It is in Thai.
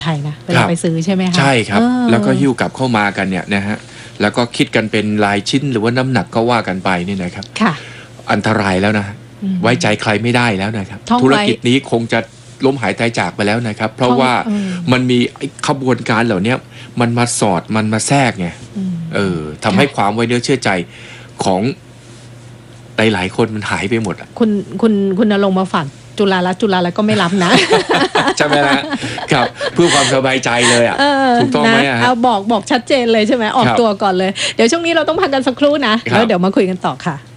ไทยนะเวลาไปซื้อใช่ไหมคะใช่ครับแล้วก็หิ้วกลับเข้ามากันเนี่ยนะฮะแล้วก็คิดกันเป็นรายชิ้นหรือว่าน้ำหนักก็ว่ากันไปนี่นะครับค่ะอันตรายแล้วนะไว้ใจใครไม่ได้แล้วนะครับธุรกิจนี้คงจะล้มหายตายจากไปแล้วนะครับเพราะว่ามันมีขบวนการเหล่านี้มันมาสอดมันมาแทรกไงทำให้ความไว้เนื้อเชื่อใจของหลายๆคนมันหายไปหมดอ่ะคุณณรงค์มาฝากจุฬาแล้วก็ไม่รับนะใช่ไหมล่ะครับเพื่อความสบายใจเลยอ่ะถูกต้องไหมอ่ะเอาบอกชัดเจนเลยใช่ไหมออกตัวก่อนเลยเดี๋ยวช่วงนี้เราต้องพักกันสักครู่นะแล้วเดี๋ยวมาคุยกันต่อค่ะ